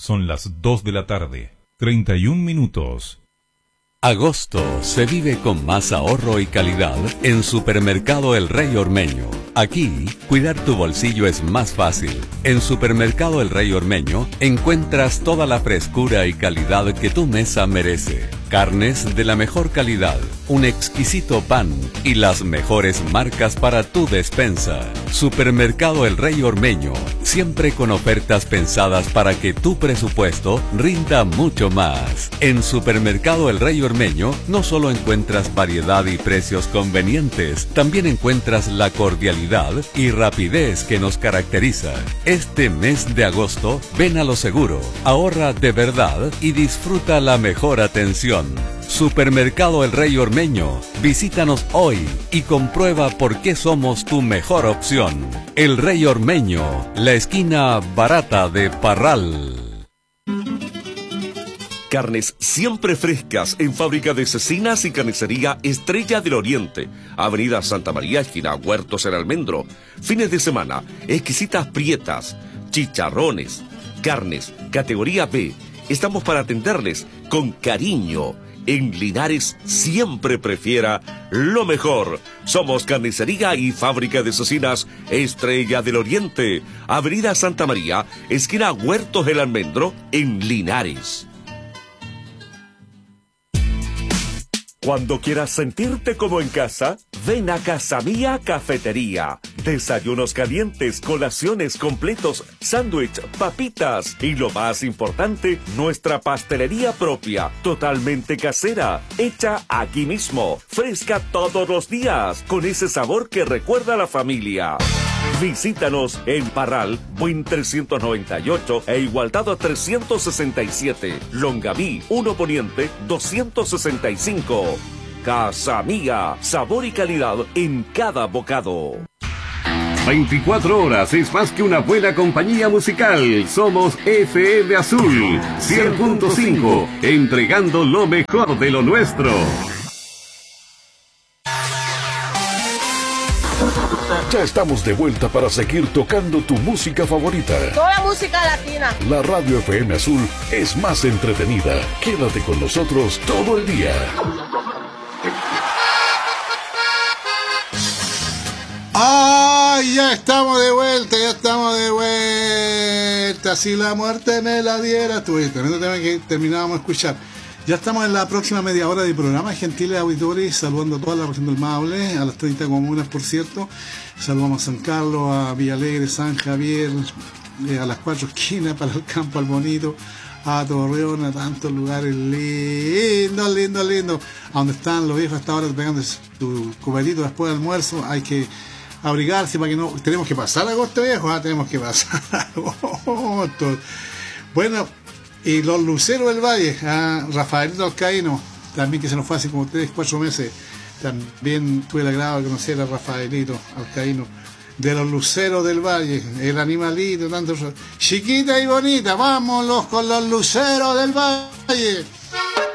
Son las 2 de la tarde, 31 minutos. Agosto se vive con más ahorro y calidad en Supermercado El Rey Ormeño. Aquí, cuidar tu bolsillo es más fácil. En Supermercado El Rey Ormeño encuentras toda la frescura y calidad que tu mesa merece. Carnes de la mejor calidad, un exquisito pan y las mejores marcas para tu despensa. Supermercado El Rey Ormeño, siempre con ofertas pensadas para que tu presupuesto rinda mucho más. En Supermercado El Rey Ormeño no solo encuentras variedad y precios convenientes, también encuentras la cordialidad y rapidez que nos caracteriza. Este mes de agosto, ven a lo seguro, ahorra de verdad y disfruta la mejor atención. Supermercado El Rey Ormeño, visítanos hoy y comprueba por qué somos tu mejor opción. El Rey Ormeño, la esquina barata de Parral. Carnes siempre frescas en Fábrica de Cecinas y Carnicería Estrella del Oriente. Avenida Santa María, esquina Huertos El Almendro. Fines de semana, exquisitas prietas, chicharrones, carnes, categoría B. Estamos para atenderles con cariño. En Linares siempre prefiera lo mejor. Somos Carnicería y Fábrica de Cecinas Estrella del Oriente. Avenida Santa María, esquina Huertos El Almendro, en Linares. Cuando quieras sentirte como en casa, ven a Casa Mía Cafetería. Desayunos calientes, colaciones completos, sándwich, papitas y lo más importante, nuestra pastelería propia, totalmente casera, hecha aquí mismo, fresca todos los días, con ese sabor que recuerda a la familia. Visítanos en Parral, Buin 398 e Igualdad 367. Longaví, 1 Poniente 265. Casa Mía, sabor y calidad en cada bocado. 24 horas es más que una buena compañía musical. Somos FM Azul 100.5, entregando lo mejor de lo nuestro. Ya estamos de vuelta para seguir tocando tu música favorita. Toda la música latina. La radio FM Azul es más entretenida. Quédate con nosotros todo el día. ¡Ay! Ya estamos de vuelta. Si la muerte me la diera. Tremendo tema que terminábamos de escuchar. Ya estamos en la próxima media hora de programa, gentiles auditores, saludando a toda la región del Maule, a las 30 comunas, por cierto. Saludamos a San Carlos, a Villalegre, San Javier, a las 4 esquinas, para el Campo al Bonito, a Torreón, a tantos lugares lindos, a donde están los viejos hasta ahora pegando su cubetito después del almuerzo. Hay que abrigarse para que no... Tenemos que pasar agosto, viejo, tenemos que pasar agosto. Bueno... Y los luceros del Valle, Rafaelito Alcaíno, también que se nos fue hace como 3-4 meses, también tuve el agrado de conocer a Rafaelito Alcaíno, de los luceros del Valle, el animalito, tanto chiquita y bonita, vámonos con los luceros del Valle.